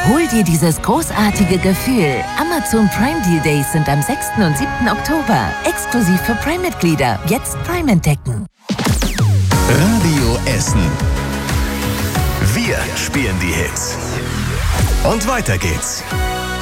Hol dir dieses großartige Gefühl. Amazon Prime Deal Days sind am 6. und 7. Oktober. Exklusiv für Prime-Mitglieder. Jetzt Prime entdecken. Radio Essen. Wir spielen die Hits. Und weiter geht's.